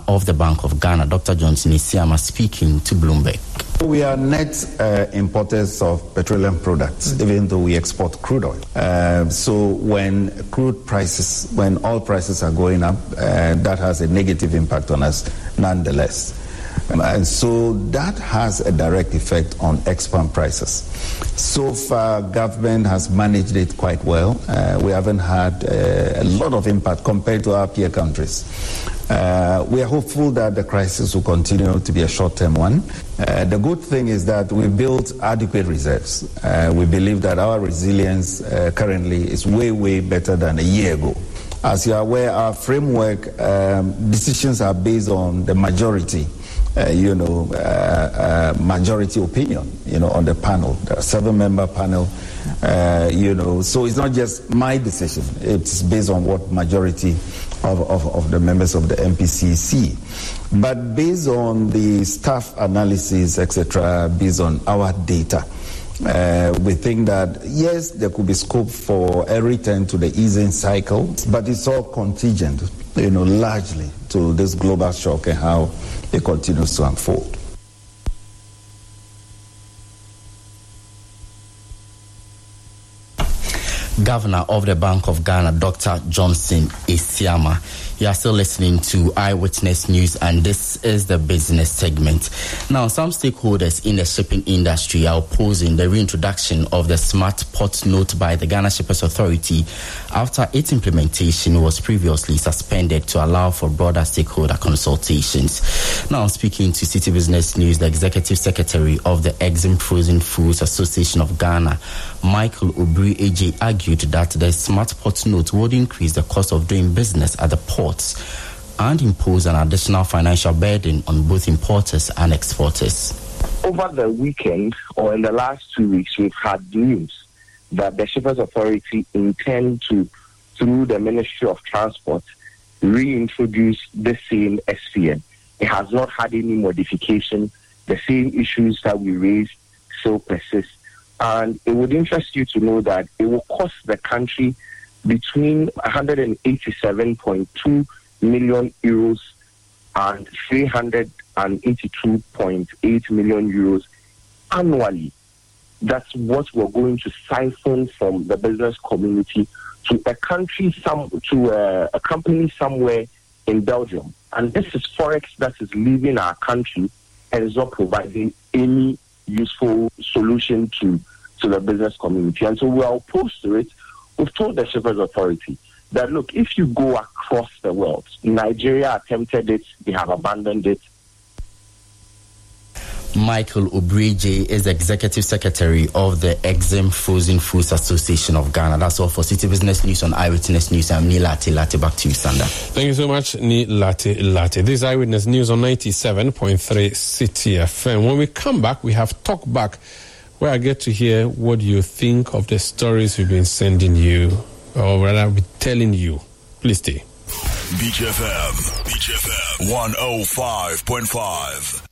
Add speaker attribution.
Speaker 1: of the Bank of Ghana, Dr. Johnson Isiama, speaking to Bloomberg.
Speaker 2: We are net importers of petroleum products, even though we export crude oil. So when oil prices are going up, that has a negative impact on us nonetheless. And so that has a direct effect on export prices. So far, government has managed it quite well. We haven't had a lot of impact compared to our peer countries. We are hopeful that the crisis will continue to be a short-term one. The good thing is that we built adequate reserves. We believe that our resilience currently is way, way better than a year ago. As you are aware, our framework decisions are based on the majority. Majority opinion, on the panel, the 7-member panel, so it's not just my decision. It's based on what majority of the members of the MPC see. But based on the staff analysis, etc., based on our data, we think that, yes, there could be scope for a return to the easing cycle, but it's all contingent, largely to this global shock and how it continues to unfold.
Speaker 1: Governor of the Bank of Ghana, Dr. Johnson Isiama. You are still listening to Eyewitness News, and this is the business segment. Now, some stakeholders in the shipping industry are opposing the reintroduction of the Smart Port Note by the Ghana Shippers Authority after its implementation was previously suspended to allow for broader stakeholder consultations. Now, speaking to City Business News, the Executive Secretary of the Exim Frozen Foods Association of Ghana, Michael Obri-Eje, argued that the Smart Port Note would increase the cost of doing business at the ports and impose an additional financial burden on both importers and exporters.
Speaker 3: Over the weekend or in the last 2 weeks, we've had news that the Shippers Authority intend to, through the Ministry of Transport, reintroduce the same SPN. It has not had any modification. The same issues that we raised still persist. And it would interest you to know that it will cost the country between 187.2 million euros and 382.8 million euros annually. That's what we're going to siphon from the business community to a company somewhere in Belgium. And this is forex that is leaving our country and is not providing any useful solution to the business community. And so we are opposed to it. We've told the Shippers Authority that, look, if you go across the world, Nigeria attempted it, they have abandoned it.
Speaker 1: Michael Obri-Eje is the Executive Secretary of the Exim Frozen Foods Association of Ghana. That's all for City Business News on Eyewitness News. I'm Neil Latte. Back to you, Sanda.
Speaker 4: Thank you so much, Neil Latte. This is Eyewitness News on 97.3 City FM. When we come back, we have Talk Back, where I get to hear what you think of the stories we've been sending you, or rather, we're telling you. Please stay.
Speaker 5: Beach FM 105.5.